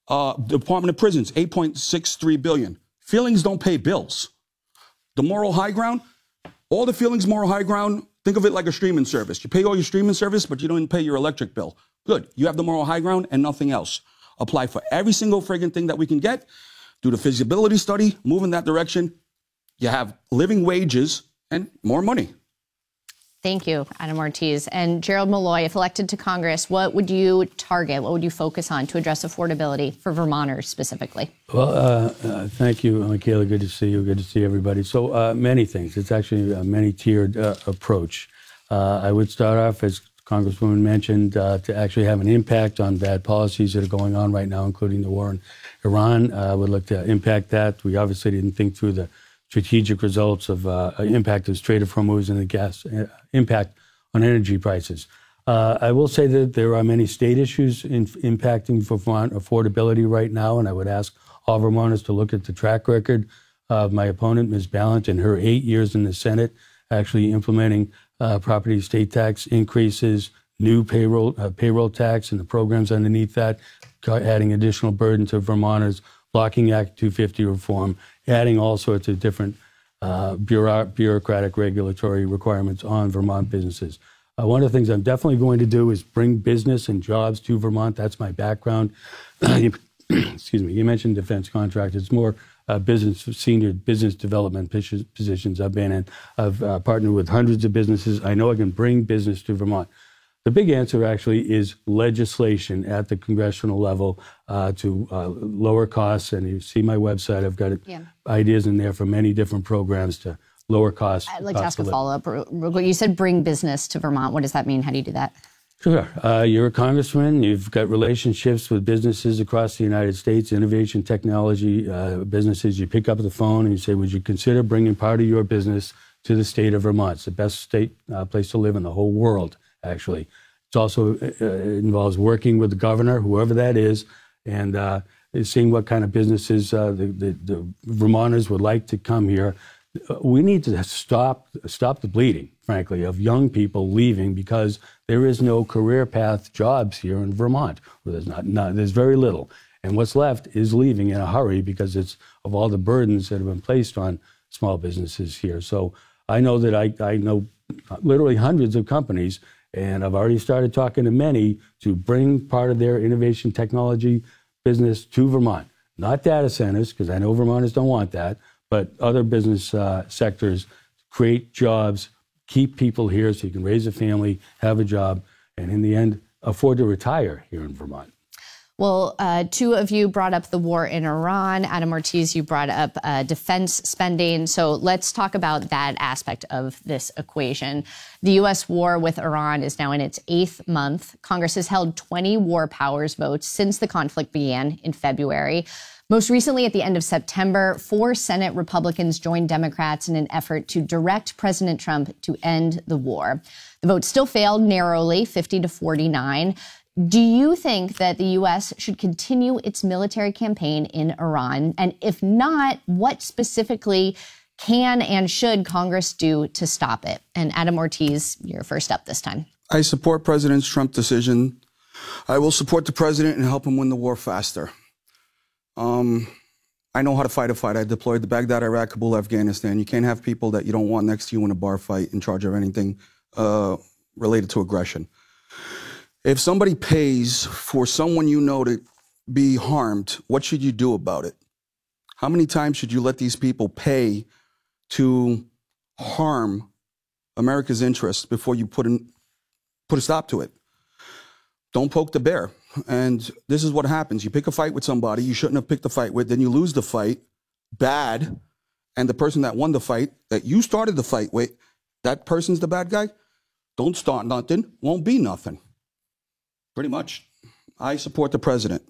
Department of Prisons, $8.63 billion. Feelings don't pay bills. The moral high ground, all the feelings moral high ground, think of it like a streaming service. You pay all your streaming service, but you don't pay your electric bill. Good. You have the moral high ground and nothing else. Apply for every single friggin' thing that we can get. Do the feasibility study, move in that direction. You have living wages and more money. Thank you, Adam Ortiz. And Gerald Malloy, if elected to Congress, what would you target? What would you focus on to address affordability for Vermonters specifically? Well, thank you, Michaela. Good to see you. Good to see everybody. So many things. It's actually a many-tiered approach. I would start off, as Congresswoman mentioned, to actually have an impact on bad policies that are going on right now, including the war in Iran. I would look to impact that. We obviously didn't think through the strategic results of impact of Strait of Hormuz and the gas impact on energy prices. I will say that there are many state issues impacting Vermont affordability right now, and I would ask all Vermonters to look at the track record of my opponent, Ms. Ballant, in her 8 years in the Senate, actually implementing property estate tax increases, new payroll tax and the programs underneath that, adding additional burden to Vermonters, blocking Act 250 reform, adding all sorts of different bureaucratic regulatory requirements on Vermont businesses. One of the things I'm definitely going to do is bring business and jobs to Vermont. That's my background. Excuse me. You mentioned defense contractors. It's more senior business development positions I've been in. I've partnered with hundreds of businesses. I know I can bring business to Vermont. The big answer actually is legislation at the congressional level to lower costs. And you see my website, I've got ideas in there for many different programs to lower costs. I'd like to ask a follow-up. You said bring business to Vermont. What does that mean? How do you do that? Sure. You're a congressman. You've got relationships with businesses across the United States, innovation technology businesses. You pick up the phone and you say, would you consider bringing part of your business to the state of Vermont? It's the best place to live in the whole world, actually. It's also involves working with the governor, whoever that is, and seeing what kind of businesses the Vermonters would like to come here. We need to stop the bleeding, frankly, of young people leaving because there is no career path jobs here in Vermont. There's very little. And what's left is leaving in a hurry because it's of all the burdens that have been placed on small businesses here. So I know that I know literally hundreds of companies, and I've already started talking to many to bring part of their innovation technology business to Vermont. Not data centers, because I know Vermonters don't want that, but other business sectors, create jobs, keep people here so you can raise a family, have a job, and in the end, afford to retire here in Vermont. Well, two of you brought up the war in Iran. Adam Ortiz, you brought up defense spending. So let's talk about that aspect of this equation. The U.S. war with Iran is now in its 8th month. Congress has held 20 war powers votes since the conflict began in February. Most recently, at the end of September, 4 Senate Republicans joined Democrats in an effort to direct President Trump to end the war. The vote still failed narrowly, 50-49. Do you think that the U.S. should continue its military campaign in Iran? And if not, what specifically can and should Congress do to stop it? And Adam Ortiz, you're first up this time. I support President Trump's decision. I will support the president and help him win the war faster. I know how to fight a fight. I deployed to Baghdad, Iraq, Kabul, Afghanistan. You can't have people that you don't want next to you in a bar fight in charge of anything related to aggression. If somebody pays for someone you know to be harmed, what should you do about it? How many times should you let these people pay to harm America's interests before you put a stop to it? Don't poke the bear. And this is what happens. You pick a fight with somebody you shouldn't have picked a fight with, then you lose the fight, bad, and the person that won the fight, that you started the fight with, that person's the bad guy. Don't start nothing, won't be nothing. Pretty much. I support the president.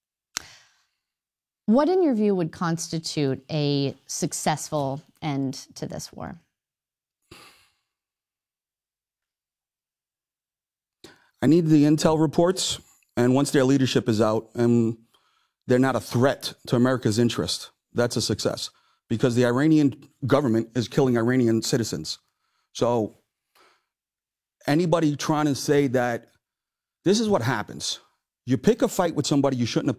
What, in your view, would constitute a successful end to this war? I need the intel reports, and once their leadership is out and they're not a threat to America's interest, that's a success. Because the Iranian government is killing Iranian citizens. So anybody trying to say that, this is what happens. You pick a fight with somebody you shouldn't have